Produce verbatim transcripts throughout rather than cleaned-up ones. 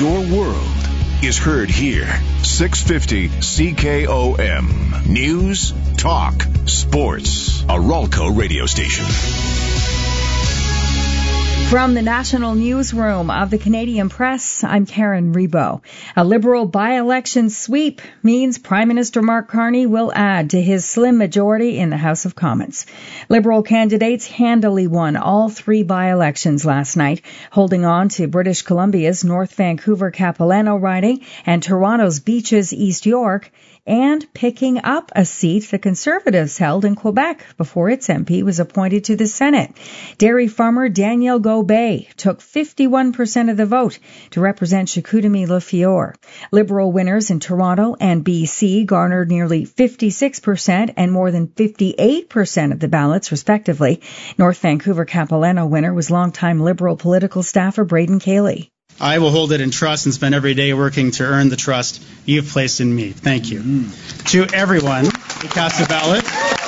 Your world is heard here. six fifty C K O M. News, talk, sports. A Ralco radio station. From the National Newsroom of the Canadian Press, I'm Karen Rebo. A Liberal by-election sweep means Prime Minister Mark Carney will add to his slim majority in the House of Commons. Liberal candidates handily won all three by-elections last night, holding on to British Columbia's North Vancouver Capilano riding and Toronto's Beaches East York, and picking up a seat the Conservatives held in Quebec before its M P was appointed to the Senate. Dairy farmer Daniel Gobet took fifty-one percent of the vote to represent Chicoutimi-Le-Fior. Liberal winners in Toronto and B C garnered nearly fifty-six percent and more than fifty-eight percent of the ballots, respectively. North Vancouver Capilano winner was longtime Liberal political staffer Braden Cayley. I will hold it in trust and spend every day working to earn the trust you've placed in me. Thank you. Mm. To everyone who cast a ballot,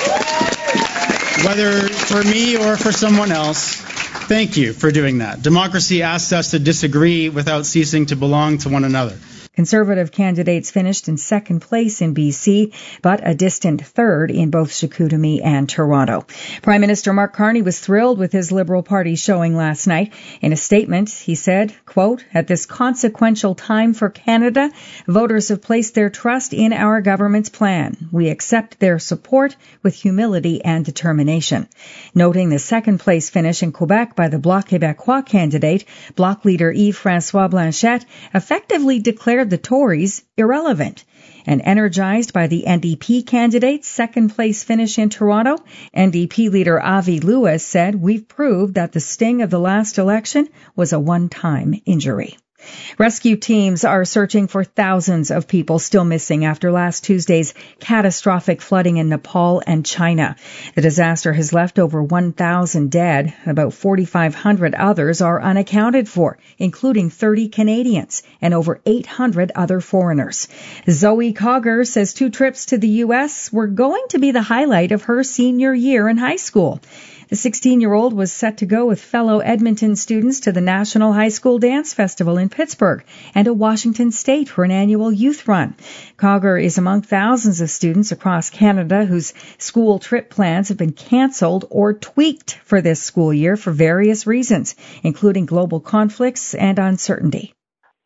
whether for me or for someone else, thank you for doing that. Democracy asks us to disagree without ceasing to belong to one another. Conservative candidates finished in second place in B C, but a distant third in both Chicoutimi and Toronto. Prime Minister Mark Carney was thrilled with his Liberal Party showing last night. In a statement, he said, quote, "At this consequential time for Canada, voters have placed their trust in our government's plan. We accept their support with humility and determination." Noting the second place finish in Quebec by the Bloc Québécois candidate, Bloc leader Yves-François Blanchet effectively declared the Tories irrelevant. And energized by the N D P candidate's second-place finish in Toronto, N D P leader Avi Lewis said, "We've proved that the sting of the last election was a one-time injury." Rescue teams are searching for thousands of people still missing after last Tuesday's catastrophic flooding in Nepal and China. The disaster has left over one thousand dead. About forty-five hundred others are unaccounted for, including thirty Canadians and over eight hundred other foreigners. Zoe Cogger says two trips to the U S were going to be the highlight of her senior year in high school. The sixteen-year-old was set to go with fellow Edmonton students to the National High School Dance Festival in Pittsburgh and to Washington State for an annual youth run. Cogger is among thousands of students across Canada whose school trip plans have been canceled or tweaked for this school year for various reasons, including global conflicts and uncertainty.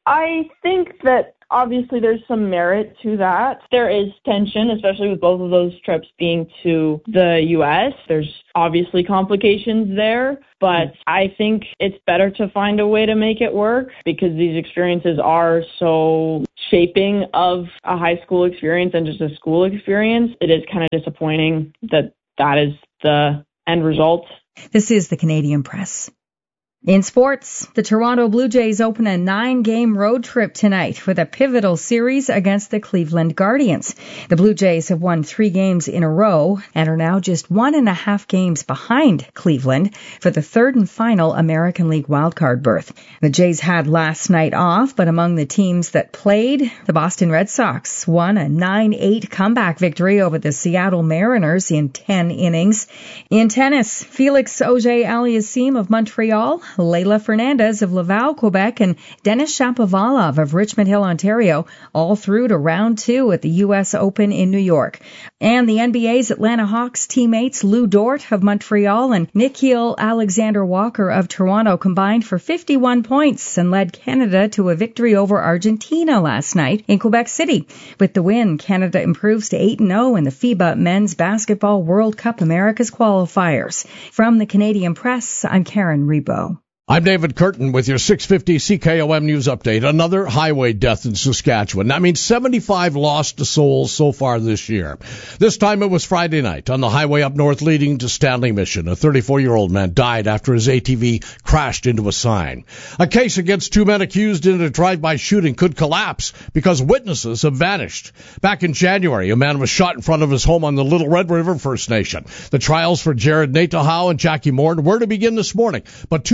I think that obviously there's some merit to that. There is tension, especially with both of those trips being to the U S. There's obviously complications there, but I think it's better to find a way to make it work because these experiences are so shaping of a high school experience and just a school experience. It is kind of disappointing that that is the end result. This is the Canadian Press. In sports, the Toronto Blue Jays open a nine-game road trip tonight with a pivotal series against the Cleveland Guardians. The Blue Jays have won three games in a row and are now just one and a half games behind Cleveland for the third and final American League wildcard berth. The Jays had last night off, but among the teams that played, the Boston Red Sox won a nine eight comeback victory over the Seattle Mariners in ten innings. In tennis, Felix Auger-Aliassime of Montreal, Leila Fernandez of Laval, Quebec, and Denis Shapovalov of Richmond Hill, Ontario, all through to round two at the U S Open in New York. And the N B A's Atlanta Hawks teammates Lou Dort of Montreal and Nickeil Alexander-Walker of Toronto combined for fifty-one points and led Canada to a victory over Argentina last night in Quebec City. With the win, Canada improves to eight and oh in the FIBA Men's Basketball World Cup Americas qualifiers. From the Canadian Press, I'm Karen Rebo. I'm David Curtin with your six fifty C K O M News Update. Another highway death in Saskatchewan. That means seventy-five lost souls so far this year. This time it was Friday night on the highway up north leading to Stanley Mission. A thirty-four-year-old man died after his A T V crashed into a sign. A case against two men accused in a drive-by shooting could collapse because witnesses have vanished. Back in January, a man was shot in front of his home on the Little Red River First Nation. The trials for Jared Nato-Howe and Jackie Morton were to begin this morning, but two key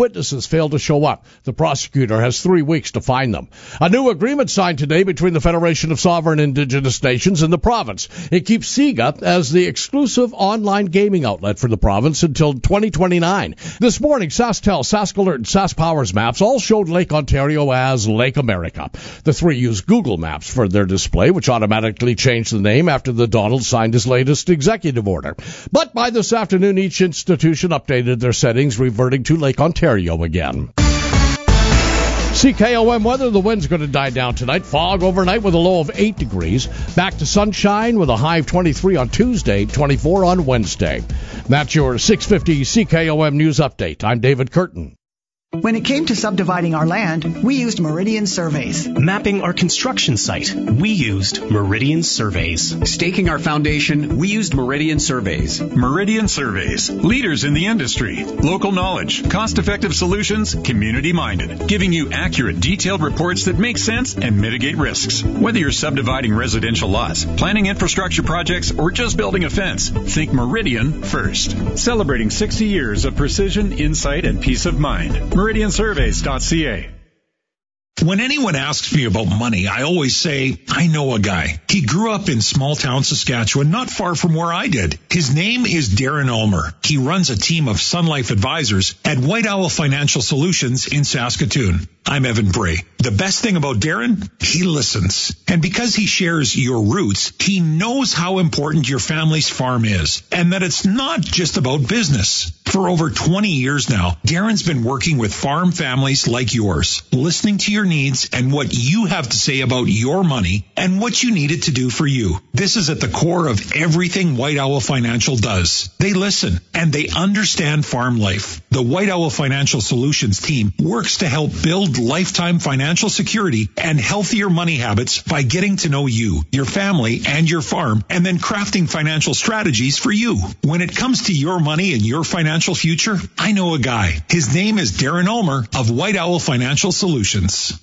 witnesses failed to show up. The prosecutor has three weeks to find them. A new agreement signed today between the Federation of Sovereign Indigenous Nations and the province. It keeps SIGA as the exclusive online gaming outlet for the province until twenty twenty-nine. This morning, SaskTel, SaskAlert, and SaskPowers maps all showed Lake Ontario as Lake America. The three use Google Maps for their display, which automatically changed the name after the Donald signed his latest executive order. But by this afternoon, each institution updated their settings, reverting to Lake Ontario again. C K O M weather, the wind's going to die down tonight. Fog overnight with a low of eight degrees. Back to sunshine with a high of twenty-three on Tuesday, twenty-four on Wednesday. That's your six fifty C K O M News Update. I'm David Curtin. When it came to subdividing our land, we used Meridian Surveys. Mapping our construction site, we used Meridian Surveys. Staking our foundation, we used Meridian Surveys. Meridian Surveys, leaders in the industry. Local knowledge, cost-effective solutions, community-minded, giving you accurate, detailed reports that make sense and mitigate risks. Whether you're subdividing residential lots, planning infrastructure projects, or just building a fence, think Meridian first. Celebrating sixty years of precision, insight, and peace of mind. Meridian Surveys dot C A. When anyone asks me about money, I always say, I know a guy. He grew up in small town Saskatchewan, not far from where I did. His name is Darren Ulmer. He runs a team of Sun Life advisors at White Owl Financial Solutions in Saskatoon. I'm Evan Bray. The best thing about Darren, he listens. And because he shares your roots, he knows how important your family's farm is and that it's not just about business. For over twenty years now, Darren's been working with farm families like yours, listening to your needs and what you have to say about your money and what you need it to do for you. This is at the core of everything White Owl Financial does. They listen and they understand farm life. The White Owl Financial Solutions team works to help build lifetime financial security and healthier money habits by getting to know you, your family, and your farm, and then crafting financial strategies for you. When it comes to your money and your financial future, I know a guy. His name is Darren Ulmer of White Owl Financial Solutions.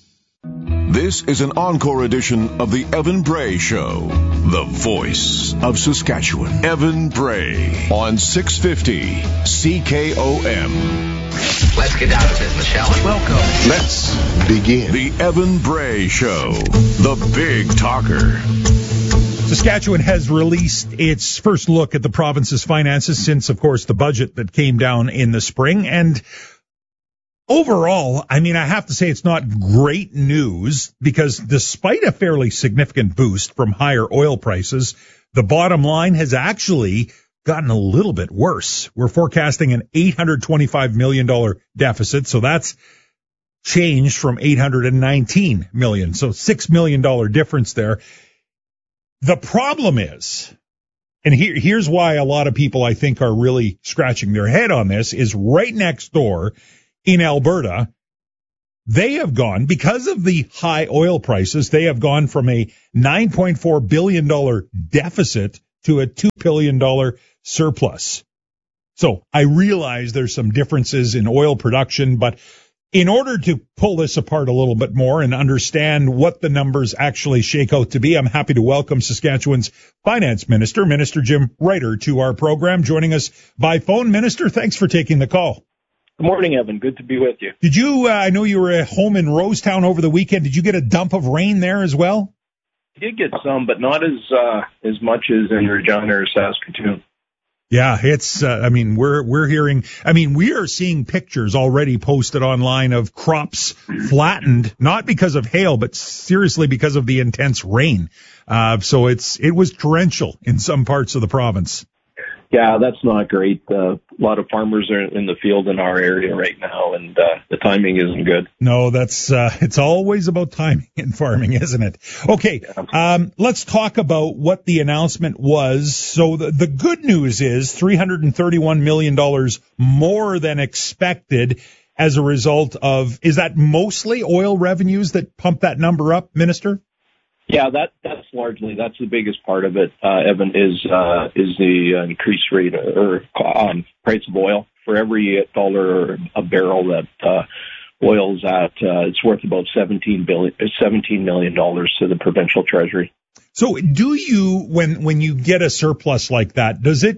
This is an encore edition of the Evan Bray Show, the voice of Saskatchewan. Evan Bray on six fifty C K O M. Let's get down to business, shall we? Welcome. Let's begin. The Evan Bray Show, the big talker. Saskatchewan has released its first look at the province's finances since, of course, the budget that came down in the spring. And overall, I mean, I have to say it's not great news because despite a fairly significant boost from higher oil prices, the bottom line has actually gotten a little bit worse. We're forecasting an eight hundred twenty-five million dollars deficit, so that's changed from eight hundred nineteen million dollars, so six million dollars difference there. The problem is, and here, here's why a lot of people I think are really scratching their head on this, is right next door in Alberta, they have gone, because of the high oil prices, they have gone from a nine point four billion dollars deficit to a two billion dollars surplus. So I realize there's some differences in oil production, but in order to pull this apart a little bit more and understand what the numbers actually shake out to be, I'm happy to welcome Saskatchewan's Finance Minister, Minister Jim Ryder, to our program. Joining us by phone. Minister, thanks for taking the call. Good morning, Evan. Good to be with you. Did you, uh, I know you were at home in Rosetown over the weekend. Did you get a dump of rain there as well? I did get some, but not as uh, as much as in Regina or Saskatoon. Yeah, it's, uh, I mean, we're, we're hearing, I mean, we are seeing pictures already posted online of crops flattened, not because of hail, but seriously because of the intense rain. Uh, so it's, it was torrential in some parts of the province. Yeah, that's not great. Uh, a lot of farmers are in the field in our area right now, and uh, the timing isn't good. No, that's uh, it's always about timing in farming, isn't it? Okay, um, let's talk about what the announcement was. So the, the good news is three hundred thirty-one million dollars more than expected as a result of, is that mostly oil revenues that pump that number up, Minister? Yeah, that that's largely, that's the biggest part of it, uh, Evan, is uh, is the uh, increased rate or um, price of oil. For every dollar a barrel that uh, oil's at, uh, it's worth about seventeen billion, seventeen million dollars to the provincial treasury. So do you, when when you get a surplus like that, does it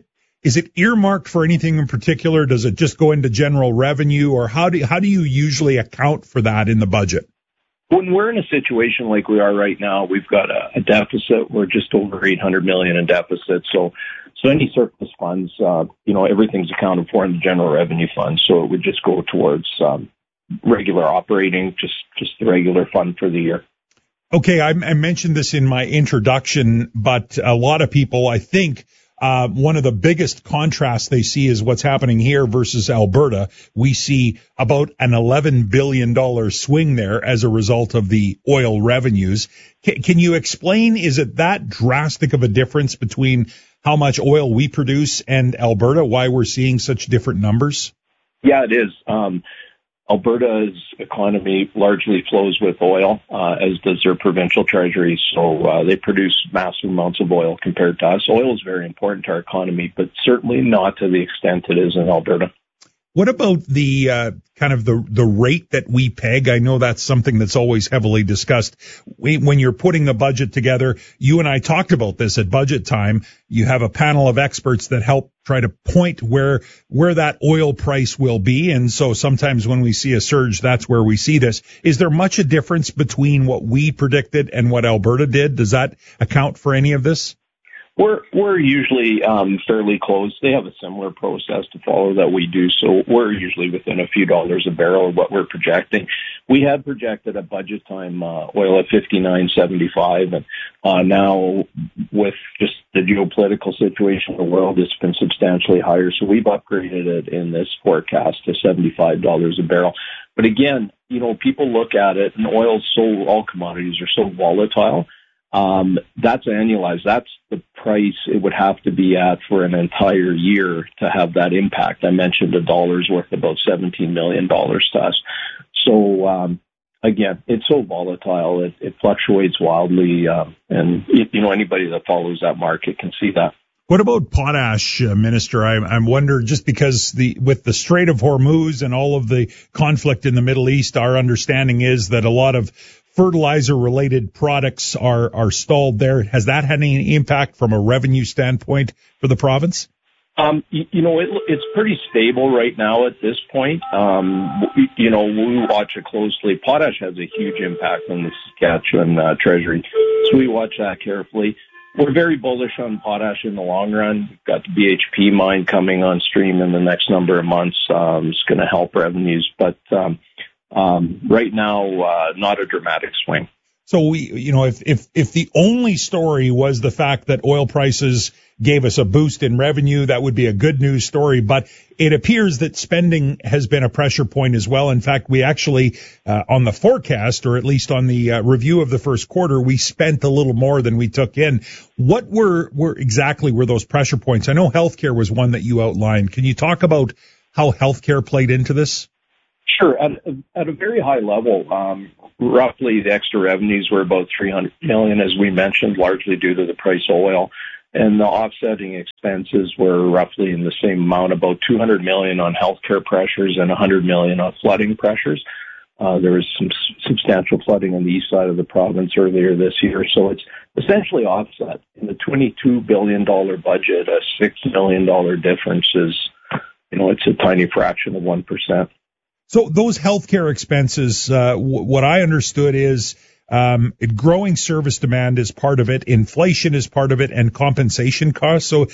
is it earmarked for anything in particular? Does it just go into general revenue, or how do how do you usually account for that in the budget? When we're in a situation like we are right now, we've got a, a deficit. We're just over eight hundred million in deficit. So, so any surplus funds, uh, you know, everything's accounted for in the general revenue fund. So it would just go towards um, regular operating, just just the regular fund for the year. Okay, I, I mentioned this in my introduction, but a lot of people, I think, uh, one of the biggest contrasts they see is what's happening here versus Alberta. We see about an eleven billion dollars swing there as a result of the oil revenues. Can, can you explain, is it that drastic of a difference between how much oil we produce and Alberta, why we're seeing such different numbers? Yeah, it is. Um, Alberta's economy largely flows with oil, uh, as does their provincial treasury. So uh, they produce massive amounts of oil compared to us. Oil is very important to our economy, but certainly not to the extent it is in Alberta. What about the uh, kind of the the rate that we peg? I know that's something that's always heavily discussed. We, when you're putting the budget together, you and I talked about this at budget time. You have a panel of experts that help try to point where where that oil price will be, and so sometimes when we see a surge, that's where we see this. Is there much a difference between what we predicted and what Alberta did? Does that account for any of this? We're we're usually um, fairly close. They have a similar process to follow that we do, so we're usually within a few dollars a barrel of what we're projecting. We had projected at budget time uh, oil at fifty-nine seventy-five, and uh, now with just the geopolitical situation in the world, it's been substantially higher. So we've upgraded it in this forecast to seventy-five dollars a barrel. But again, you know, people look at it, and oil, so all commodities are so volatile. Um, that's annualized. That's the price it would have to be at for an entire year to have that impact. I mentioned a dollar's worth about seventeen million dollars to us. So, um, again, it's so volatile. It, it fluctuates wildly. Um, and, you know, anybody that follows that market can see that. What about potash, uh, Minister? I, I'm wondering, just because the with the Strait of Hormuz and all of the conflict in the Middle East, our understanding is that a lot of fertilizer-related products are are stalled there. Has that had any impact from a revenue standpoint for the province? Um, you, you know, it, it's pretty stable right now at this point. Um, you know, we watch it closely. Potash has a huge impact on the Saskatchewan uh, Treasury, so we watch that carefully. We're very bullish on potash in the long run. We've got the B H P mine coming on stream in the next number of months. Um, it's going to help revenues, but um, um, right now, uh, not a dramatic swing. So we, you know, if, if, if the only story was the fact that oil prices gave us a boost in revenue, that would be a good news story. But it appears that spending has been a pressure point as well. In fact, we actually, uh, on the forecast, or at least on the uh, review of the first quarter, we spent a little more than we took in. What were, were exactly were those pressure points? I know healthcare was one that you outlined. Can you talk about how healthcare played into this? Sure. At, at a very high level, um, roughly the extra revenues were about three hundred million dollars, as we mentioned, largely due to the price of oil. And the offsetting expenses were roughly in the same amount, about two hundred million dollars on healthcare pressures and one hundred million dollars on flooding pressures. Uh, there was some s- substantial flooding on the east side of the province earlier this year. So it's essentially offset. In the twenty-two billion dollars budget, a six million dollars difference is, you know, it's a tiny fraction of one percent. So those healthcare expenses, uh, w- what I understood is um, it, growing service demand is part of it, inflation is part of it, and compensation costs. So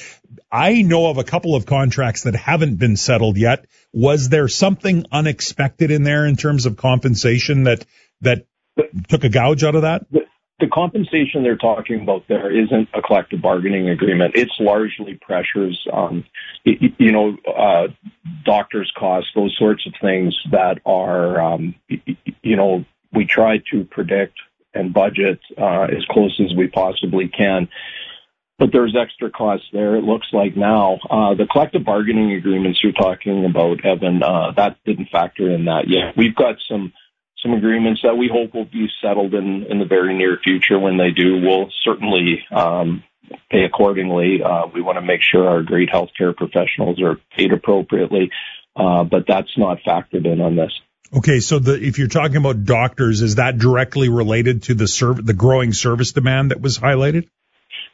I know of a couple of contracts that haven't been settled yet. Was there something unexpected in there in terms of compensation that that took a gouge out of that? The, the compensation they're talking about there isn't a collective bargaining agreement. It's largely pressures on, you, you know, uh, doctors' costs, those sorts of things that are, um, you know, we try to predict and budget uh, as close as we possibly can. But there's extra costs there, it looks like now. Uh, the collective bargaining agreements you're talking about, Evan, uh, that didn't factor in that yet. We've got some some agreements that we hope will be settled in, in the very near future. When they do, we'll certainly um, pay accordingly. Uh, we want to make sure our great healthcare professionals are paid appropriately, uh, but that's not factored in on this. Okay, so the, if you're talking about doctors, is that directly related to the serv- the growing service demand that was highlighted?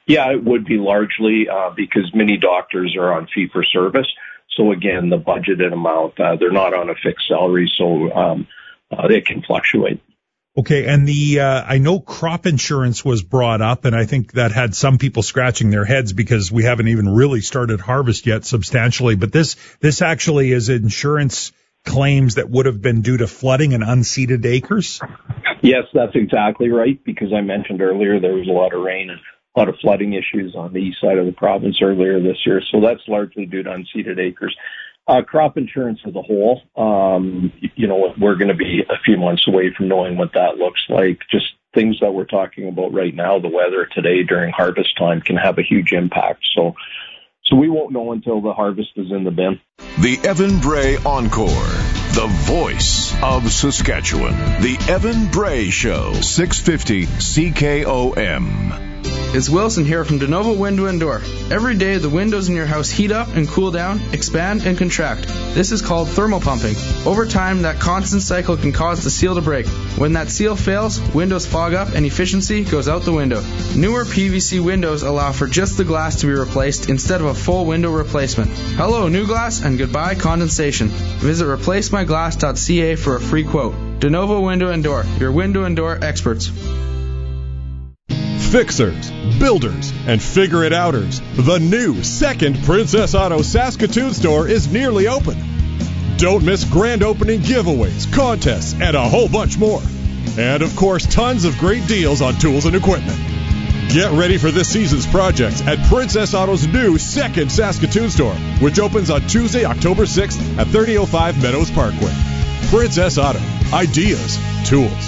Yeah, it would be largely uh, because many doctors are on fee-for-service. So, again, the budgeted amount, uh, they're not on a fixed salary, so um, uh, they can fluctuate. Okay, and the uh, I know crop insurance was brought up, and I think that had some people scratching their heads because we haven't even really started harvest yet substantially. But this this actually is insurance claims that would have been due to flooding and unseeded acres? Yes, that's exactly right, because I mentioned earlier there was a lot of rain and a lot of flooding issues on the east side of the province earlier this year, so that's largely due to unseeded acres. Uh, crop insurance as a whole, um, you know, we're going to be a few months away from knowing what that looks like. Just things that we're talking about right now, the weather today during harvest time can have a huge impact. So, so we won't know until the harvest is in the bin. The Evan Bray Encore, the voice of Saskatchewan. The Evan Bray Show, six fifty C K O M. It's Wilson here from DeNovo Window and Door. Every day the windows in your house heat up and cool down, expand and contract. This is called thermal pumping. Over time, that constant cycle can cause the seal to break. When that seal fails, windows fog up and efficiency goes out the window. Newer P V C windows allow for just the glass to be replaced instead of a full window replacement. Hello, new glass, and goodbye condensation. Visit replace my glass dot c a for a free quote. DeNovo Window and Door, your window and door experts. Fixers, builders, and figure-it-outers. The new second Princess Auto Saskatoon store is nearly open. Don't miss grand opening giveaways, contests, and a whole bunch more. And, of course, tons of great deals on tools and equipment. Get ready for this season's projects at Princess Auto's new second Saskatoon store, which opens on Tuesday, October sixth at thirty oh five Meadows Parkway. Princess Auto. Ideas. Tools.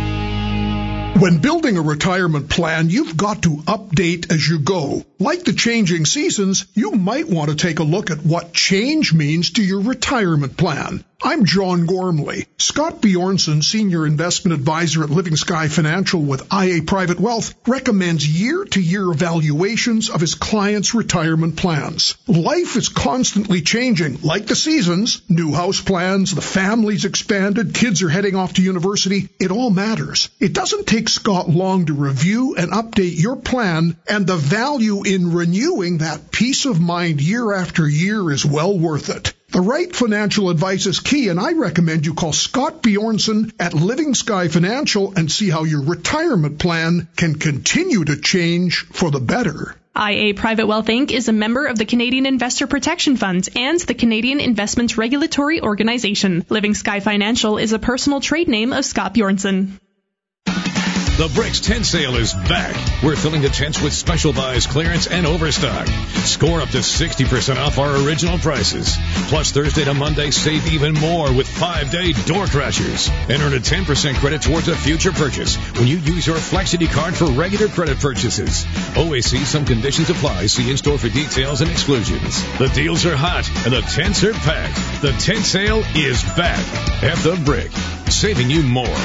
When building a retirement plan, you've got to update as you go. Like the changing seasons, you might want to take a look at what change means to your retirement plan. I'm John Gormley. Scott Bjornson, Senior Investment Advisor at Living Sky Financial with I A Private Wealth, recommends year-to-year evaluations of his clients' retirement plans. Life is constantly changing, like the seasons. New house plans, the family's expanded, kids are heading off to university. It all matters. It doesn't take Scott long to review and update your plan, and the value in renewing that peace of mind year after year is well worth it. The right financial advice is key, and I recommend you call Scott Bjornson at Living Sky Financial and see how your retirement plan can continue to change for the better. I A Private Wealth Incorporated is a member of the Canadian Investor Protection Funds and the Canadian Investments Regulatory Organization. Living Sky Financial is a personal trade name of Scott Bjornson. The Bricks Tent Sale is back. We're filling the tents with special buys, clearance, and overstock. Score up to sixty percent off our original prices. Plus, Thursday to Monday, save even more with five-day door crashers. And earn a ten percent credit towards a future purchase when you use your Flexity card for regular credit purchases. Always see some conditions apply. See in-store for details and exclusions. The deals are hot, and the tents are packed. The tent sale is back at The Brick, saving you more.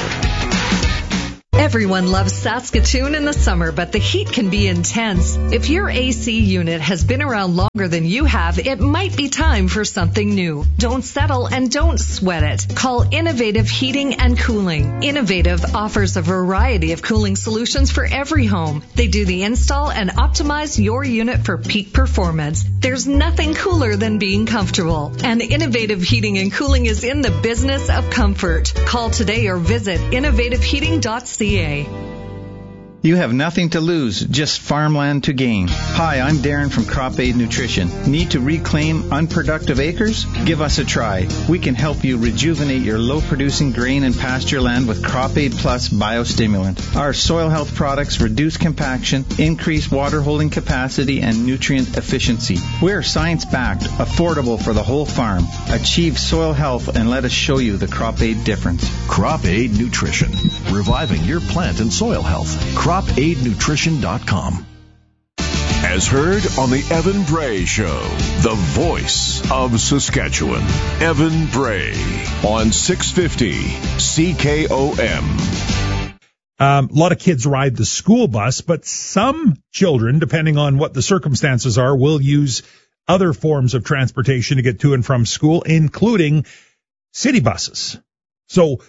Everyone loves Saskatoon in the summer, but the heat can be intense. If your A C unit has been around longer than you have, it might be time for something new. Don't settle and don't sweat it. Call Innovative Heating and Cooling. Innovative offers a variety of cooling solutions for every home. They do the install and optimize your unit for peak performance. There's nothing cooler than being comfortable. And Innovative Heating and Cooling is in the business of comfort. Call today or visit innovative heating dot c a. You have nothing to lose, just farmland to gain. Hi, I'm Darren from Crop Aid Nutrition. Need to reclaim unproductive acres? Give us a try. We can help you rejuvenate your low-producing grain and pasture land with Crop Aid Plus biostimulant. Our soil health products reduce compaction, increase water holding capacity, and nutrient efficiency. We're science-backed, affordable for the whole farm. Achieve soil health and let us show you the Crop Aid difference. Crop Aid Nutrition, reviving your plant and soil health. crop aid nutrition dot com. As heard on the Evan Bray Show, the voice of Saskatchewan. Evan Bray on six fifty C K O M. Um, a lot of kids ride the school bus, but some children, depending on what the circumstances are, will use other forms of transportation to get to and from school, including city buses. So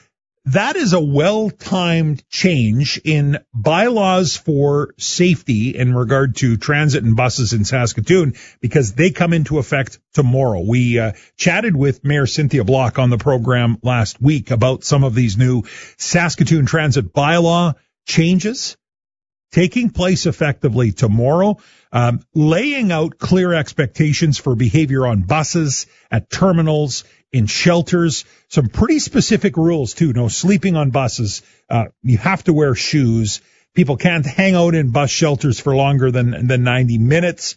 that is a well-timed change in bylaws for safety in regard to transit and buses in Saskatoon, because they come into effect tomorrow. We uh, chatted with Mayor Cynthia Block on the program last week about some of these new Saskatoon transit bylaw changes taking place effectively tomorrow, um, laying out clear expectations for behavior on buses, at terminals, in shelters, some pretty specific rules too. No sleeping on buses. Uh, you have to wear shoes. People can't hang out in bus shelters for longer than, than ninety minutes.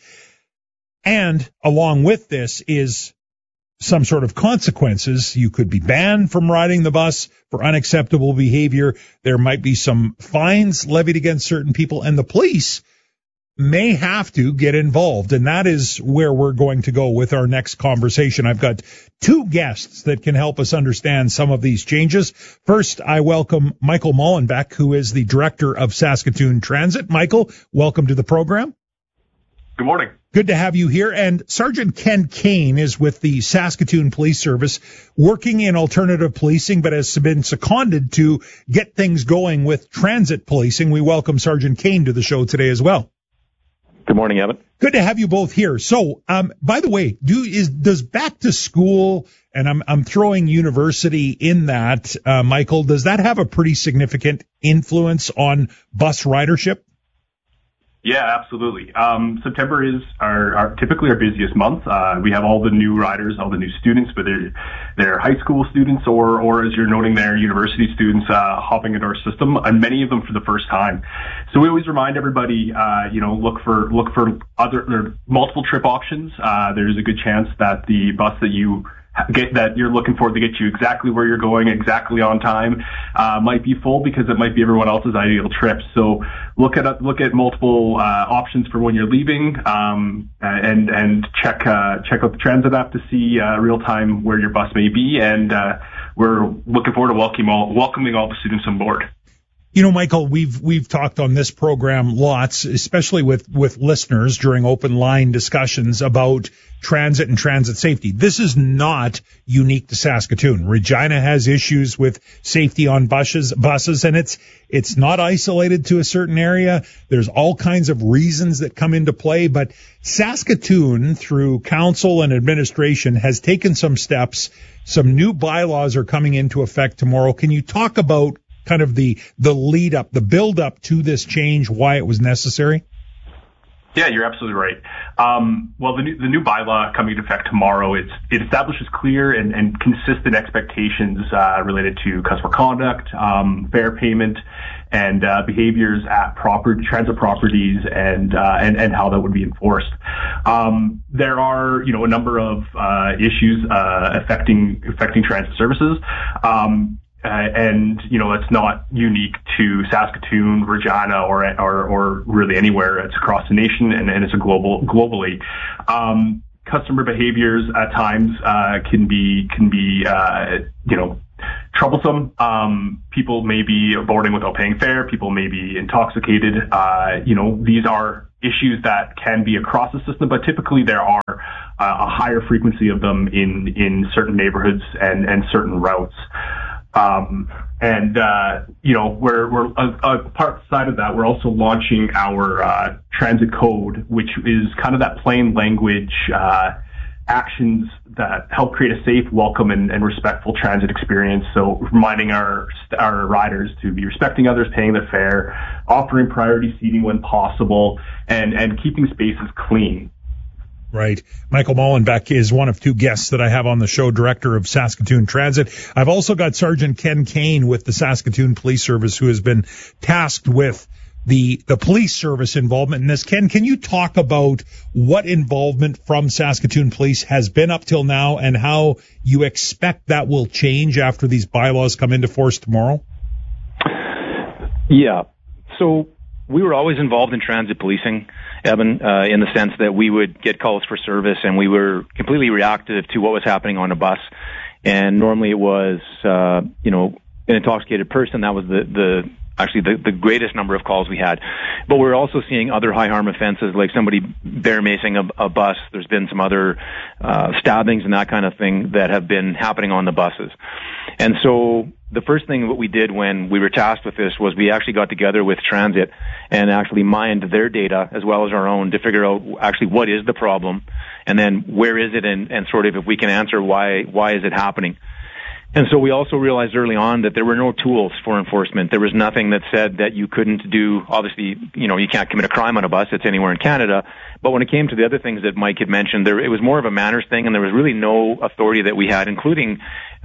And along with this is some sort of consequences. You could be banned from riding the bus for unacceptable behavior. There might be some fines levied against certain people, and the police may have to get involved. And that is where we're going to go with our next conversation. I've got two guests that can help us understand some of these changes. First, I welcome Michael Mullenbeck, who is the director of Saskatoon Transit. Michael, welcome to the program. Good morning. Good to have you here. And Sergeant Ken Kane is with the Saskatoon Police Service, working in alternative policing, but has been seconded to get things going with transit policing. We welcome Sergeant Kane to the show today as well. Good morning, Evan. Good to have you both here. So, um, by the way, do is does back to school, and I'm I'm throwing university in that, uh, Michael, does that have a pretty significant influence on bus ridership? Yeah, absolutely. Um, September is our, our typically our busiest month. Uh, we have all the new riders, all the new students, whether they're high school students or, or as you're noting there, university students uh, hopping into our system, and many of them for the first time. So we always remind everybody, uh, you know, look for look for other there multiple trip options. Uh, there's a good chance that the bus that you get that you're looking for to get you exactly where you're going, exactly on time, uh, might be full because it might be everyone else's ideal trip. So look at look at multiple uh, options for when you're leaving, um, and and check uh, check out the transit app to see uh, real time where your bus may be. And uh, we're looking forward to welcoming all welcoming all the students on board. You know, Michael, we've we've talked on this program lots, especially with, with listeners during open line discussions about transit and transit safety. This is not unique to Saskatoon. Regina has issues with safety on buses, buses, and it's it's not isolated to a certain area. There's all kinds of reasons that come into play, but Saskatoon, through council and administration, has taken some steps. Some new bylaws are coming into effect tomorrow. Can you talk about kind of the the lead up, the build up to this change, why it was necessary? Yeah, you're absolutely right. Um, well, the new, the new bylaw coming into effect tomorrow, it's, it establishes clear and, and consistent expectations uh, related to customer conduct, um, fare payment, and uh, behaviors at proper transit properties, and uh, and and how that would be enforced. Um, there are, you know, a number of uh, issues uh, affecting affecting transit services. Um, Uh, and, you know, it's not unique to Saskatoon, Regina, or, or, or really anywhere. It's across the nation, and, and it's a global, globally. Um, customer behaviors at times, uh, can be, can be, uh, you know, troublesome. Um, people may be boarding without paying fare. People may be intoxicated. Uh, you know, these are issues that can be across the system, but typically there are uh, a higher frequency of them in, in certain neighborhoods and, and certain routes. Um, and, uh, you know, we're, we're, a, a part side of that, we're also launching our, uh, transit code, which is kind of that plain language, uh, actions that help create a safe, welcome, and, and respectful transit experience. So reminding our, our riders to be respecting others, paying their fare, offering priority seating when possible, and, and keeping spaces clean. Right. Michael Mullenbeck is one of two guests that I have on the show, director of Saskatoon Transit. I've also got Sergeant Ken Kane with the Saskatoon Police Service, who has been tasked with the the police service involvement in this. Ken, can you talk about what involvement from Saskatoon Police has been up till now and how you expect that will change after these bylaws come into force tomorrow? Yeah. So we were always involved in transit policing, Evan, uh, in the sense that we would get calls for service and we were completely reactive to what was happening on a bus. And normally it was, uh, you know, an intoxicated person. That was the, the actually the, the greatest number of calls we had. But we're also seeing other high harm offenses, like somebody bear macing a, a bus. There's been some other uh, stabbings and that kind of thing that have been happening on the buses. And so the first thing that we did when we were tasked with this was we actually got together with Transit and actually mined their data as well as our own to figure out actually what is the problem, and then where is it, and, and sort of if we can answer why why is it happening. And so we also realized early on that there were no tools for enforcement. There was nothing that said that you couldn't do, obviously, you know, you can't commit a crime on a bus. It's anywhere in Canada. But when it came to the other things that Mike had mentioned, there, it was more of a manners thing, and there was really no authority that we had, including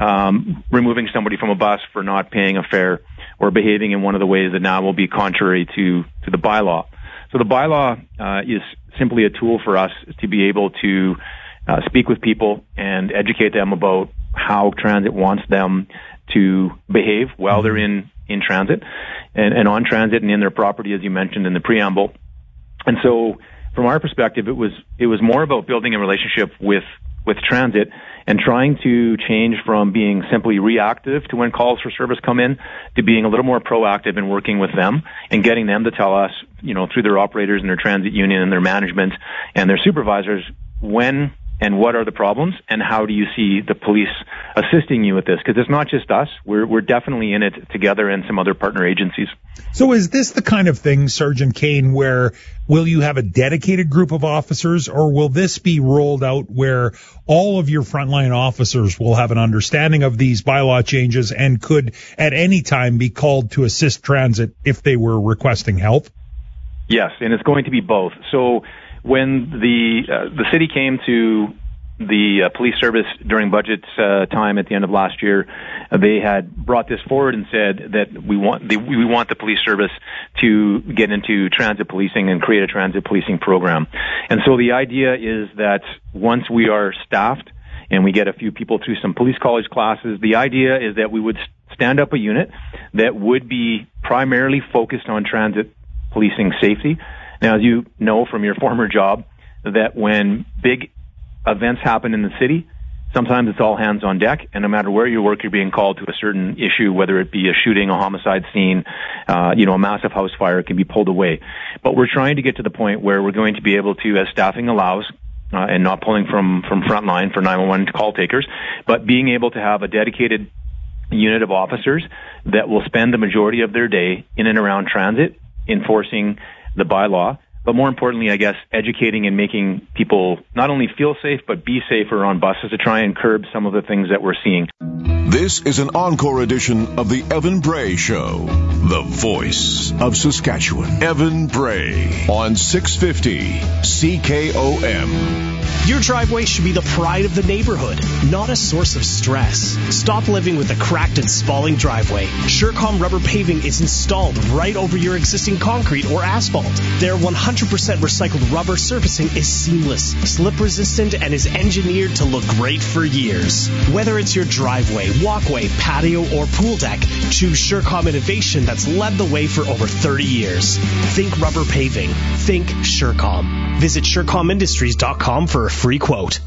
um, removing somebody from a bus for not paying a fare or behaving in one of the ways that now will be contrary to, to the bylaw. So the bylaw uh, is simply a tool for us to be able to uh, speak with people and educate them about how transit wants them to behave while they're in, in transit and, and on transit and in their property, as you mentioned in the preamble. And so from our perspective, it was, it was more about building a relationship with, with transit and trying to change from being simply reactive to when calls for service come in to being a little more proactive in working with them and getting them to tell us, you know, through their operators and their transit union and their management and their supervisors, when and what are the problems, and how do you see the police assisting you with this? Because it's not just us. We're we're definitely in it together and some other partner agencies. So is this the kind of thing, Sergeant Kane, where will you have a dedicated group of officers, or will this be rolled out where all of your frontline officers will have an understanding of these bylaw changes and could at any time be called to assist transit if they were requesting help? Yes, and it's going to be both. So when the uh, the city came to the uh, police service during budget uh, time at the end of last year, uh, they had brought this forward and said that we want the, we want the police service to get into transit policing and create a transit policing program. And so the idea is that once we are staffed and we get a few people through some police college classes, the idea is that we would stand up a unit that would be primarily focused on transit policing safety. Now, as you know from your former job, that when big events happen in the city, sometimes it's all hands on deck, and no matter where you work, you're being called to a certain issue, whether it be a shooting, a homicide scene, uh, you know, a massive house fire, it can be pulled away. But we're trying to get to the point where we're going to be able to, as staffing allows, uh, and not pulling from, from frontline for nine one one call takers, but being able to have a dedicated unit of officers that will spend the majority of their day in and around transit enforcing the bylaw, but more importantly, I guess, educating and making people not only feel safe, but be safer on buses to try and curb some of the things that we're seeing. This is an encore edition of the Evan Bray Show, the voice of Saskatchewan. Evan Bray on six fifty C K O M. Your driveway should be the pride of the neighborhood, not a source of stress. Stop living with a cracked and spalling driveway. Surecom rubber paving is installed right over your existing concrete or asphalt. Their one hundred percent recycled rubber surfacing is seamless, slip resistant, and is engineered to look great for years. Whether it's your driveway, walkway, patio, or pool deck, choose Surecom innovation that's led the way for over thirty years. Think rubber paving. Think Surecom. Visit Surecom Industries dot com for a free quote.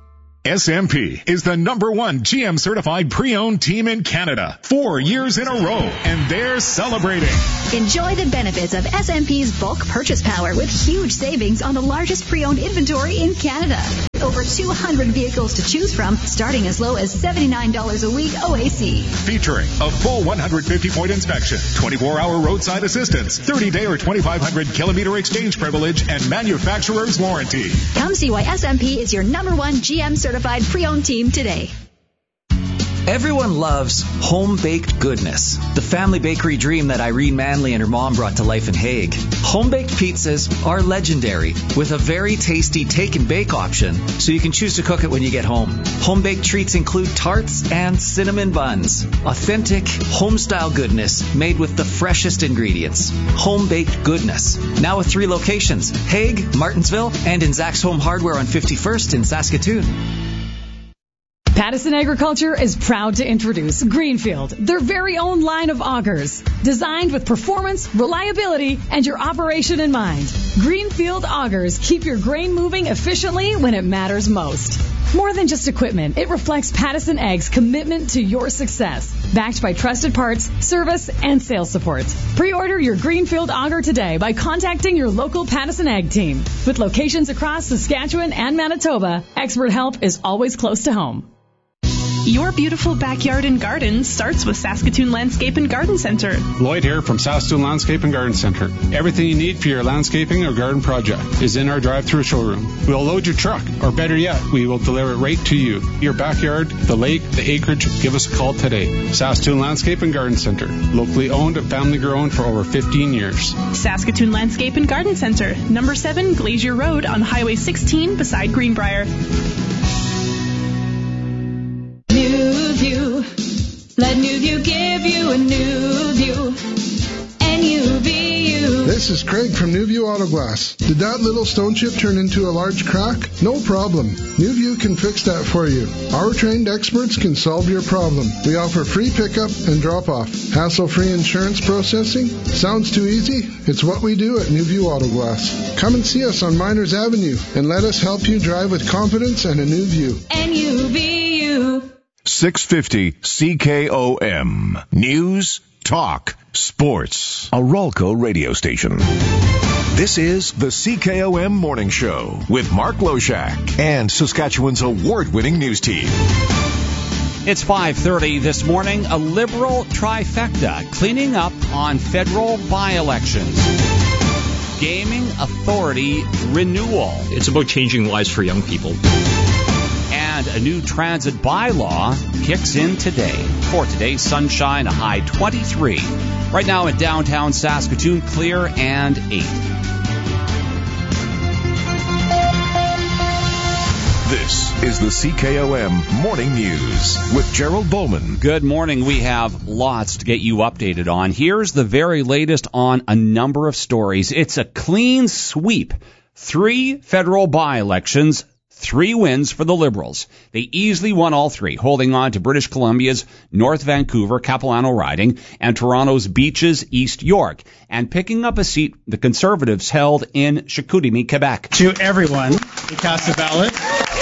S M P is the number one G M certified pre-owned team in Canada, four years in a row, and they're celebrating. Enjoy the benefits of S M P's bulk purchase power with huge savings on the largest pre-owned inventory in Canada. Over two hundred vehicles to choose from, starting as low as seventy-nine dollars a week O A C. Featuring a full one hundred fifty point inspection, twenty-four hour roadside assistance, thirty day or twenty-five hundred kilometer exchange privilege, and manufacturer's warranty. Come see why S M P is your number one G M certified pre-owned team today. Everyone loves home-baked goodness, the family bakery dream that Irene Manley and her mom brought to life in Hague. Home-baked pizzas are legendary, with a very tasty take-and-bake option, so you can choose to cook it when you get home. Home-baked treats include tarts and cinnamon buns. Authentic, home-style goodness made with the freshest ingredients. Home-baked goodness. Now with three locations, Hague, Martinsville, and in Zach's Home Hardware on fifty-first in Saskatoon. Pattison Agriculture is proud to introduce Greenfield, their very own line of augers. Designed with performance, reliability, and your operation in mind. Greenfield augers keep your grain moving efficiently when it matters most. More than just equipment, it reflects Pattison Ag's commitment to your success. Backed by trusted parts, service, and sales support. Pre-order your Greenfield auger today by contacting your local Pattison Ag team. With locations across Saskatchewan and Manitoba, expert help is always close to home. Your beautiful backyard and garden starts with Saskatoon Landscape and Garden Center. Lloyd here from Saskatoon Landscape and Garden Center. Everything you need for your landscaping or garden project is in our drive-through showroom. We'll load your truck, or better yet, we will deliver it right to you. Your backyard, the lake, the acreage, give us a call today. Saskatoon Landscape and Garden Center. Locally owned and family grown for over fifteen years. Saskatoon Landscape and Garden Center. Number seven Glacier Road on Highway sixteen beside Greenbrier. New View. Let New View give you a new view. N U V U. This is Craig from New View Auto Glass. Did that little stone chip turn into a large crack? No problem. New View can fix that for you. Our trained experts can solve your problem. We offer free pickup and drop-off. Hassle-free insurance processing? Sounds too easy? It's what we do at New View Auto Glass. Come and see us on Miners Avenue and let us help you drive with confidence and a new view. N U V U. six fifty C K O M. News, talk, sports. A Ralco radio station. This is the C K O M Morning Show with Mark Loshak and Saskatchewan's award-winning news team. It's five thirty this morning. A Liberal trifecta cleaning up on federal by-elections. Gaming Authority renewal. It's about changing lives for young people. And a new transit bylaw kicks in today. For today, sunshine, a high twenty-three. Right now in downtown Saskatoon, clear and eight. This is the C K O M Morning News with Gerald Bowman. Good morning. We have lots to get you updated on. Here's the very latest on a number of stories. It's a clean sweep. Three federal by-elections. Three wins for the Liberals. They easily won all three, holding on to British Columbia's North Vancouver Capilano riding and Toronto's Beaches East York, and picking up a seat the Conservatives held in Chicoutimi, Quebec. To everyone who cast a ballot,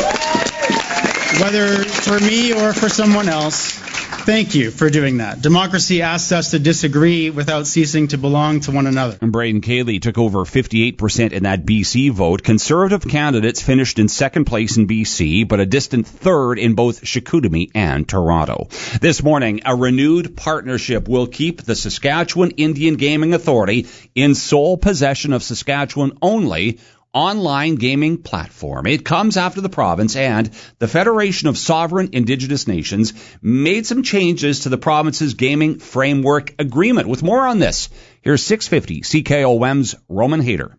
whether for me or for someone else, thank you for doing that. Democracy asks us to disagree without ceasing to belong to one another. And Braden Cayley took over fifty-eight percent in that B C vote. Conservative candidates finished in second place in B C, but a distant third in both Chicoutimi and Toronto. This morning, a renewed partnership will keep the Saskatchewan Indian Gaming Authority in sole possession of Saskatchewan only online gaming platform. It comes after the province and the Federation of Sovereign Indigenous Nations made some changes to the province's gaming framework agreement. With more on this, here's six fifty C K O M's Roman Hayter.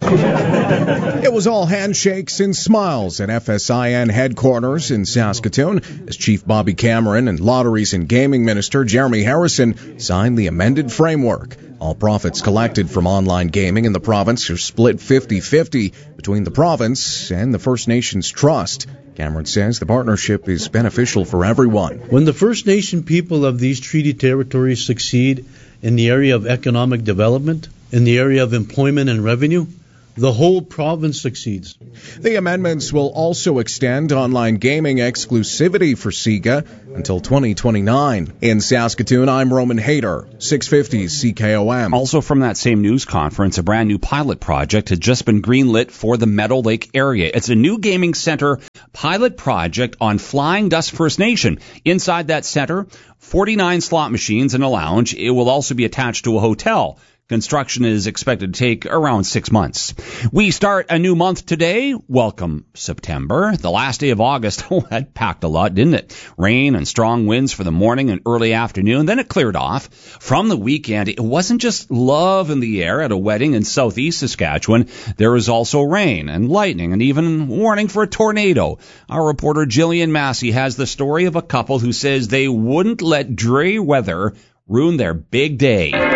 It was all handshakes and smiles at F S I N headquarters in Saskatoon as Chief Bobby Cameron and Lotteries and Gaming Minister Jeremy Harrison signed the amended framework. All profits collected from online gaming in the province are split fifty-fifty between the province and the First Nations Trust. Cameron says the partnership is beneficial for everyone. When the First Nation people of these treaty territories succeed in the area of economic development, in the area of employment and revenue, the whole province succeeds. The amendments will also extend online gaming exclusivity for SIGA until twenty twenty-nine. In Saskatoon, I'm Roman Hayter, six fifty C K O M. Also from that same news conference, a brand new pilot project had just been greenlit for the Meadow Lake area. It's a new gaming center pilot project on Flying Dust First Nation. Inside that center, forty-nine slot machines and a lounge. It will also be attached to a hotel. Construction is expected to take around six months. We start a new month today. Welcome, September. The last day of August, oh, that packed a lot, didn't it? Rain and strong winds for the morning and early afternoon. Then it cleared off. From the weekend, it wasn't just love in the air at a wedding in southeast Saskatchewan. There was also rain and lightning and even warning for a tornado. Our reporter Jillian Massey has the story of a couple who says they wouldn't let dreary weather ruin their big day.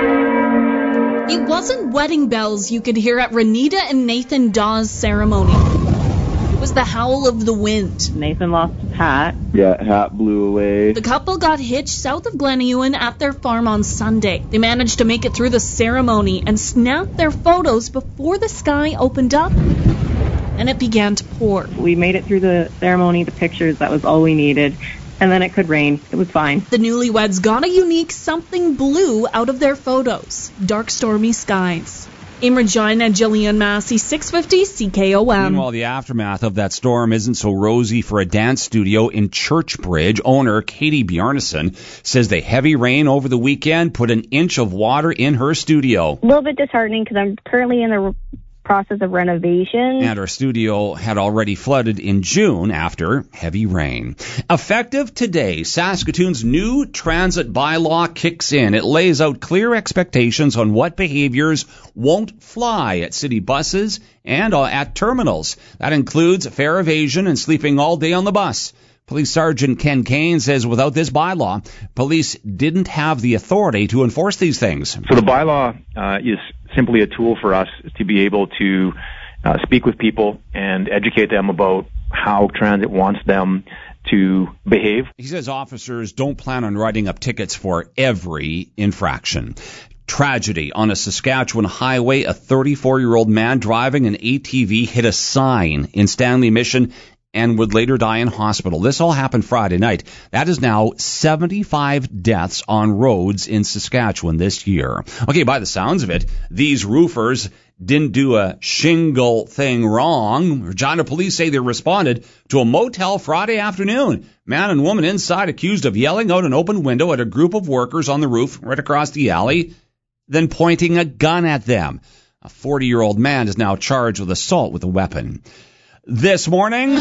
It wasn't wedding bells you could hear at Renita and Nathan Dawes' ceremony. It was the howl of the wind. Nathan lost his hat. Yeah, hat blew away. The couple got hitched south of Glenewan at their farm on Sunday. They managed to make it through the ceremony and snapped their photos before the sky opened up. and it began to pour. We made it through the ceremony, the pictures, that was all we needed. And then it could rain. It was fine. The newlyweds got a unique something blue out of their photos. Dark, stormy skies. In Regina, Jillian Massey, six fifty C K O M. Meanwhile, the aftermath of that storm isn't so rosy for a dance studio in Churchbridge. Owner Katie Bjarnason says the heavy rain over the weekend put an inch of water in her studio. A little bit disheartening because I'm currently in the process of renovation. And our studio had already flooded in June after heavy rain. Effective today, Saskatoon's new transit bylaw kicks in. It lays out clear expectations on what behaviors won't fly at city buses and at terminals. That includes fare evasion and sleeping all day on the bus. Police Sergeant Ken Kane says without this bylaw, police didn't have the authority to enforce these things. So the bylaw uh, is simply a tool for us to be able to uh, speak with people and educate them about how transit wants them to behave. He says officers don't plan on writing up tickets for every infraction. Tragedy on a Saskatchewan highway. A thirty-four-year-old man driving an A T V hit a sign in Stanley Mission and would later die in hospital. This all happened Friday night. That is now seventy-five deaths on roads in Saskatchewan this year. Okay, by the sounds of it, these roofers didn't do a shingle thing wrong. Regina police say they responded to a motel Friday afternoon. Man and woman inside accused of yelling out an open window at a group of workers on the roof right across the alley, then pointing a gun at them. A forty-year-old man is now charged with assault with a weapon. This morning,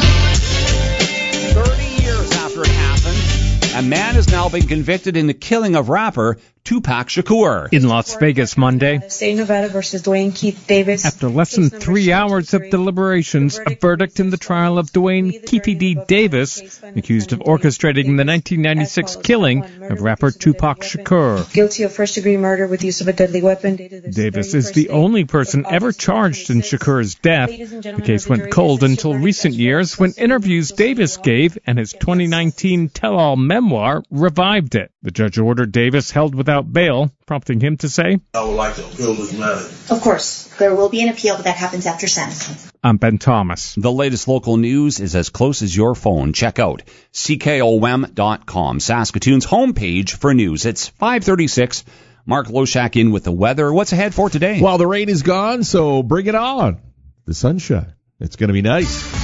thirty years after it happened, a man has now been convicted in the killing of rapper Tupac Shakur. In Las Vegas Monday, State of Nevada versus Dwayne Keith Davis. After less than three hours of deliberations, a verdict in the trial of Dwayne Keith D. Davis, accused of orchestrating the nineteen ninety-six killing of rapper Tupac Shakur. Guilty of first-degree murder with use of a deadly weapon. Davis is the only person ever charged in Shakur's death. The case went cold until recent years when interviews Davis gave and his twenty nineteen tell-all memoir revived it. The judge ordered Davis held without bail, prompting him to say, I would like to appeal this matter. Of course. There will be an appeal, but that happens after sentencing. I'm Ben Thomas. The latest local news is as close as your phone. Check out C K O M dot com, Saskatoon's homepage for news. It's five thirty-six. Mark Loshak in with the weather. What's ahead for today? Well, the rain is gone, so bring it on. The sunshine. It's going to be nice.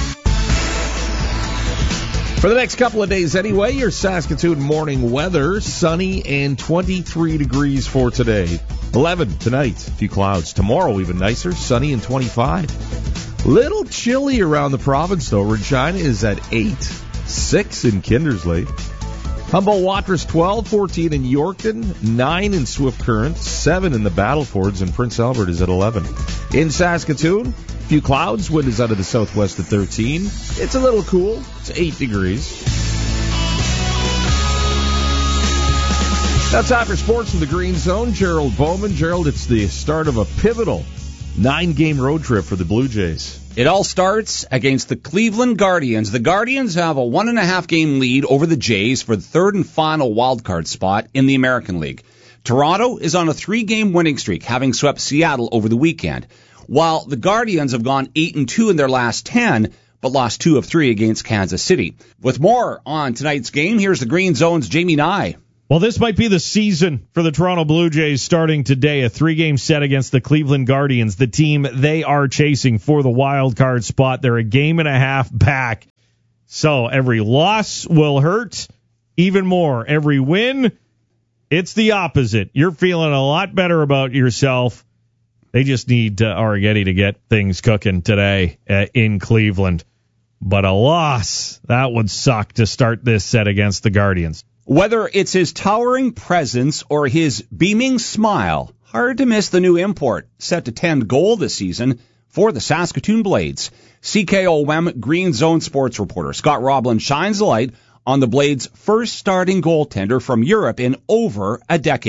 For the next couple of days anyway, your Saskatoon morning weather, sunny and twenty-three degrees for today. eleven tonight, a few clouds. Tomorrow even nicer, sunny and twenty-five. Little chilly around the province though. Regina is at eight, six in Kindersley. Humboldt-Watrous twelve, fourteen in Yorkton, nine in Swift Current, seven in the Battlefords, and Prince Albert is at eleven. In Saskatoon, a few clouds, wind is out of the southwest at thirteen. It's a little cool. It's eight degrees. Now time for sports from the Green Zone. Gerald Bowman. Gerald, it's the start of a pivotal nine-game road trip for the Blue Jays. It all starts against the Cleveland Guardians. The Guardians have a one-and-a-half game lead over the Jays for the third and final wildcard spot in the American League. Toronto is on a three-game winning streak, having swept Seattle over the weekend, while the Guardians have gone eight and two in their last ten, but lost two of three against Kansas City. With more on tonight's game, here's the Green Zone's Jamie Nye. Well, this might be the season for the Toronto Blue Jays starting today. A three-game set against the Cleveland Guardians, the team they are chasing for the wild card spot. They're a game and a half back. So every loss will hurt even more. Every win, it's the opposite. You're feeling a lot better about yourself. They just need uh, Arrighetti to get things cooking today uh, in Cleveland. But a loss, that would suck to start this set against the Guardians. Whether it's his towering presence or his beaming smile, hard to miss the new import, set to tend goal this season for the Saskatoon Blades. C K O M Green Zone sports reporter Scott Roblin shines a light on the Blades' first starting goaltender from Europe in over a decade.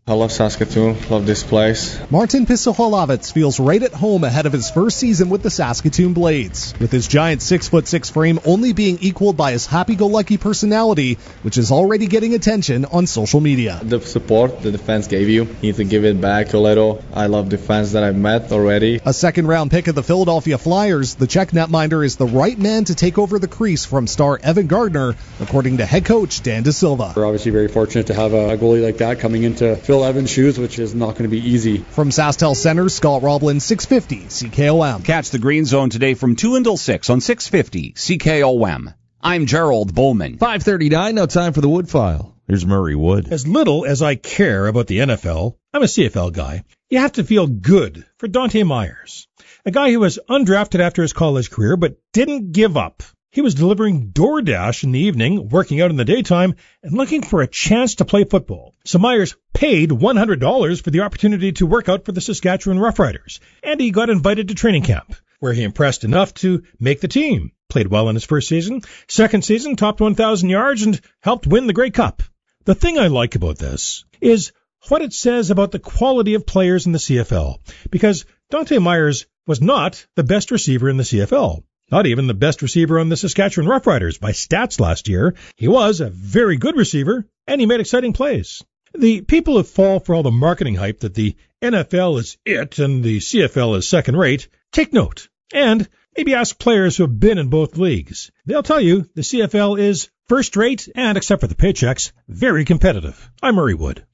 I love Saskatoon, love this place. Martin Pisoholovitz feels right at home ahead of his first season with the Saskatoon Blades, with his giant six foot six frame only being equaled by his happy-go-lucky personality, which is already getting attention on social media. The support that the fans gave you, you need to give it back a little. I love the fans that I've met already. A second-round pick of the Philadelphia Flyers, the Czech netminder is the right man to take over the crease from star Evan Gardner, according to head coach Dan De Silva. We're obviously very fortunate to have a goalie like that coming into Phil Evans' shoes, which is not going to be easy. From SaskTel Center, Scott Roblin, six fifty C K O M. Catch the Green Zone today from two until six on six fifty C K O M. I'm Gerald Bowman. five thirty-nine, now time for the Wood File. Here's Murray Wood. As little as I care about the N F L, I'm a C F L guy. You have to feel good for Dante Myers, a guy who was undrafted after his college career but didn't give up. He was delivering DoorDash in the evening, working out in the daytime, and looking for a chance to play football. So Myers paid one hundred dollars for the opportunity to work out for the Saskatchewan Roughriders, and he got invited to training camp, where he impressed enough to make the team. Played well in his first season, second season topped one thousand yards, and helped win the Grey Cup. The thing I like about this is what it says about the quality of players in the C F L, because Dante Myers was not the best receiver in the C F L. Not even the best receiver on the Saskatchewan Roughriders by stats last year. He was a very good receiver, and he made exciting plays. The people who fall for all the marketing hype that the N F L is it and the C F L is second rate, take note. And maybe ask players who have been in both leagues. They'll tell you the C F L is first rate and, except for the paychecks, very competitive. I'm Murray Wood.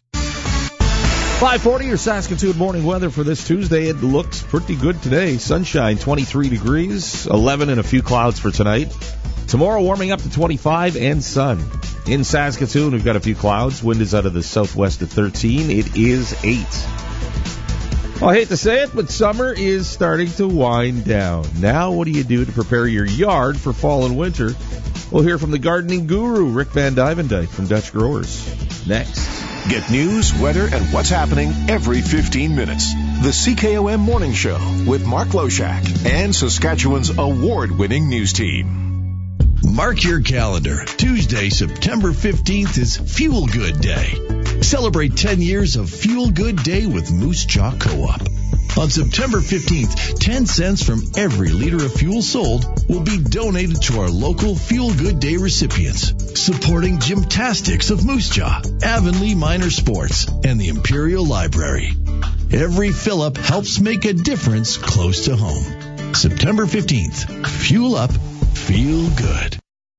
five forty, your Saskatoon morning weather for this Tuesday. It looks pretty good today. Sunshine, twenty-three degrees, eleven and a few clouds for tonight. Tomorrow warming up to twenty-five and sun. In Saskatoon, we've got a few clouds. Wind is out of the southwest at thirteen. It is eight. Well, I hate to say it, but summer is starting to wind down. Now, what do you do to prepare your yard for fall and winter? We'll hear from the gardening guru, Rick Van Dyvendijk from Dutch Growers. Next. Get news, weather, and what's happening every fifteen minutes. The C K O M Morning Show with Mark Loshak and Saskatchewan's award-winning news team. Mark your calendar. Tuesday, September fifteenth is Fuel Good Day. Celebrate ten years of Fuel Good Day with Moose Jaw Co-op. On September fifteenth, ten cents from every liter of fuel sold will be donated to our local Fuel Good Day recipients, supporting Gymtastics of Moose Jaw, Avonlea Minor Sports, and the Imperial Library. Every fill-up helps make a difference close to home. September fifteenth, fuel up, feel good.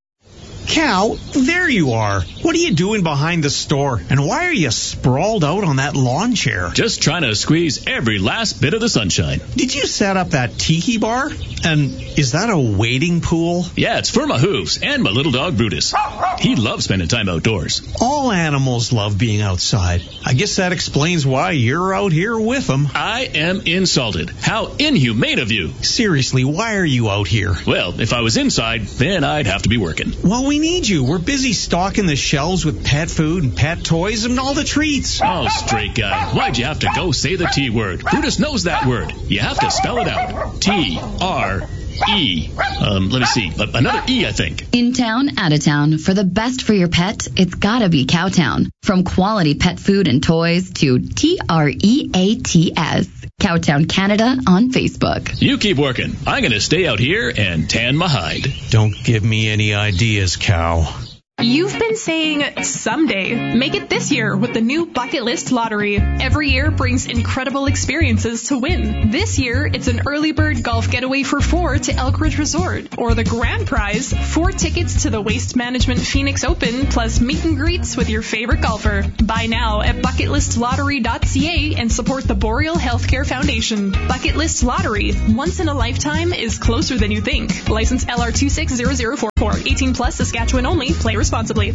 Cal, there you are. What are you doing behind the store? And why are you sprawled out on that lawn chair? Just trying to squeeze every last bit of the sunshine. Did you set up that tiki bar? And is that a wading pool? Yeah, it's for my hooves and my little dog Brutus. He loves spending time outdoors. All animals love being outside. I guess that explains why you're out here with them. I am insulted. How inhumane of you. Seriously, why are you out here? Well, if I was inside, then I'd have to be working. Well, we need you. We're busy stocking the shelves with pet food and pet toys and all the treats. Oh, straight guy. Why'd you have to go say the T word? Brutus knows that word. You have to spell it out. T R E. Um, let me see. Another E, I think. In town, out of town. For the best for your pet, it's gotta be Cowtown. From quality pet food and toys to T R E A T S. Cowtown Canada on Facebook. You keep working. I'm going to stay out here and tan my hide. Don't give me any ideas, Cow. You've been saying someday. Make it this year with the new Bucket List Lottery. Every year brings incredible experiences to win. This year, it's an early bird golf getaway for four to Elkridge Resort. Or the grand prize, four tickets to the Waste Management Phoenix Open, plus meet and greets with your favorite golfer. Buy now at bucket list lottery dot c a and support the Boreal Healthcare Foundation. Bucket List Lottery. Once in a lifetime is closer than you think. License L R two six zero zero four four. eighteen plus, Saskatchewan only. Play responsibly.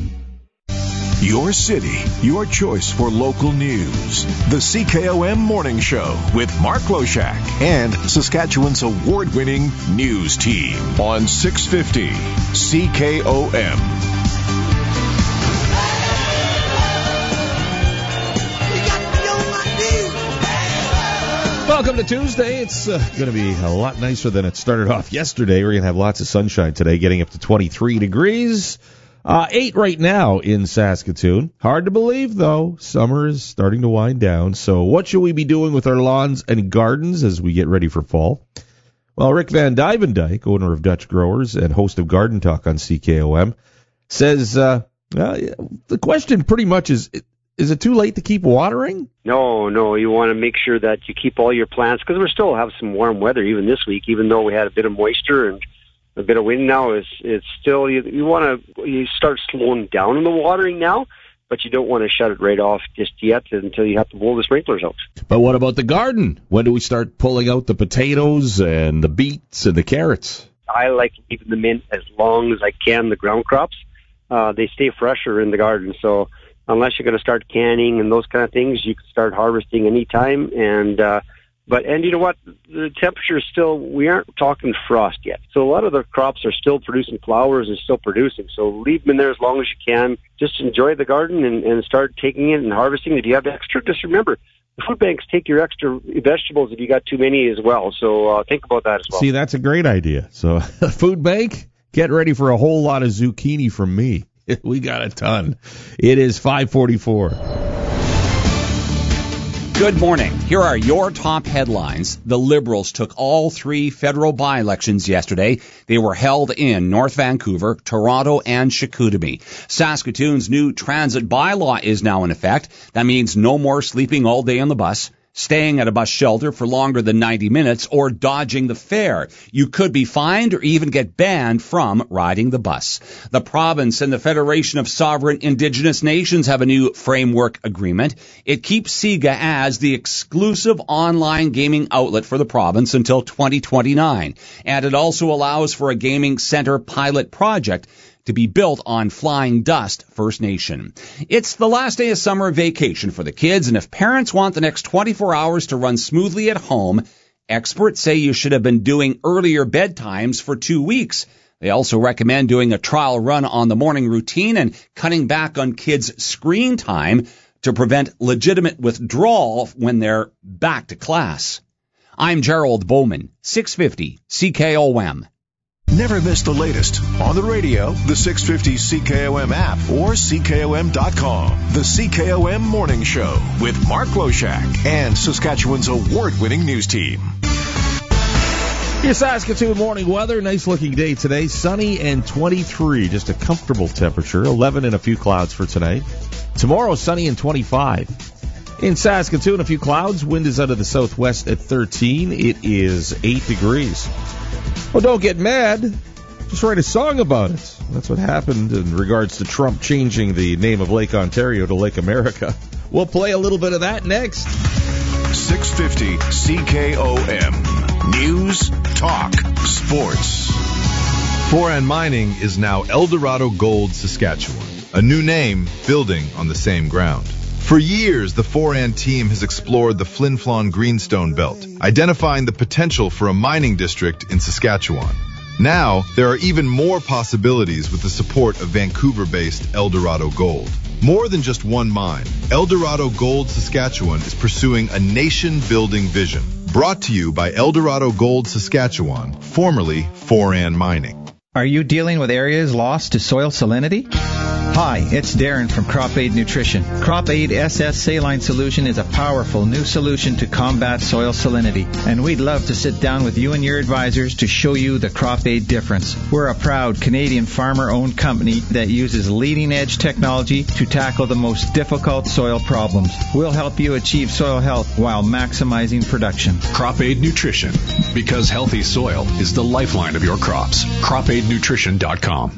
Your city, your choice for local news. The C K O M Morning Show with Mark Loshak and Saskatchewan's award-winning news team on six fifty C K O M. Welcome to Tuesday. It's uh, going to be a lot nicer than it started off yesterday. We're going to have lots of sunshine today, getting up to twenty-three degrees. Uh, eight right now in Saskatoon. Hard to believe, though. Summer is starting to wind down. So what should we be doing with our lawns and gardens as we get ready for fall? Well, Rick Van Duyvendyke, owner of Dutch Growers and host of Garden Talk on C K O M, says uh, uh, the question pretty much is, is it too late to keep watering? No, no. You want to make sure that you keep all your plants, because we still have some warm weather even this week, even though we had a bit of moisture and a bit of wind now. It's, it's still, you, you want to you start slowing down in the watering now, but you don't want to shut it right off just yet until you have to blow the sprinklers out. But what about the garden? When do we start pulling out the potatoes and the beets and the carrots? I like keeping them in as long as I can, the ground crops. Uh, they stay fresher in the garden, so unless you're going to start canning and those kind of things, you can start harvesting anytime. And uh, but and you know what? The temperature is still, we aren't talking frost yet. So a lot of the crops are still producing flowers and still producing. So leave them in there as long as you can. Just enjoy the garden and, and start taking it and harvesting. If you have extra, just remember, the food banks take your extra vegetables if you got too many as well. So uh, think about that as well. See, that's a great idea. So food bank, get ready for a whole lot of zucchini from me. We got a ton. It is five forty-four. Good morning. Here are your top headlines. The Liberals took all three federal by-elections yesterday. They were held in North Vancouver, Toronto, and Chicoutimi. Saskatoon's new transit bylaw is now in effect. That means no more sleeping all day on the bus, staying at a bus shelter for longer than ninety minutes, or dodging the fare. You could be fined or even get banned from riding the bus. The province and the Federation of Sovereign Indigenous Nations have a new framework agreement. It keeps SIGA as the exclusive online gaming outlet for the province until twenty twenty-nine. And it also allows for a gaming center pilot project to be built on Flying Dust First Nation. It's the last day of summer vacation for the kids, and if parents want the next twenty-four hours to run smoothly at home, experts say you should have been doing earlier bedtimes for two weeks. They also recommend doing a trial run on the morning routine and cutting back on kids' screen time to prevent legitimate withdrawal when they're back to class. I'm Gerald Bowman, six fifty C K O M. Never miss the latest on the radio, the six fifty C K O M app, or C K O M dot com. The C K O M Morning Show with Mark Loshak and Saskatchewan's award-winning news team. Your Saskatoon morning weather, nice looking day today, sunny and twenty-three, just a comfortable temperature, eleven and a few clouds for tonight. Tomorrow, sunny and twenty-five. In Saskatoon, a few clouds, wind is out of the southwest at thirteen, it is eight degrees. Well, don't get mad. Just write a song about it. That's what happened in regards to Trump changing the name of Lake Ontario to Lake America. We'll play a little bit of that next. six fifty C K O M. News, talk, sports. Foran Mining is now Eldorado Gold Saskatchewan, a new name building on the same ground. For years, the Foran team has explored the Flin Flon Greenstone Belt, identifying the potential for a mining district in Saskatchewan. Now, there are even more possibilities with the support of Vancouver-based Eldorado Gold. More than just one mine, Eldorado Gold Saskatchewan is pursuing a nation-building vision. Brought to you by Eldorado Gold Saskatchewan, formerly Foran Mining. Are you dealing with areas lost to soil salinity? Hi, it's Darren from Crop Aid Nutrition. Crop Aid S S Saline Solution is a powerful new solution to combat soil salinity, and we'd love to sit down with you and your advisors to show you the Crop Aid difference. We're a proud Canadian farmer-owned company that uses leading-edge technology to tackle the most difficult soil problems. We'll help you achieve soil health while maximizing production. Crop Aid Nutrition, because healthy soil is the lifeline of your crops. crop aid nutrition dot com.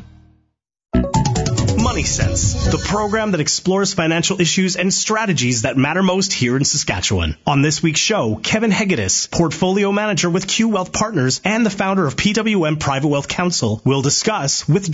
Money Sense, the program that explores financial issues and strategies that matter most here in Saskatchewan. On this week's show, Kevin Hegedus, portfolio manager with Q Wealth Partners and the founder of P W M Private Wealth Council, will discuss withdrawal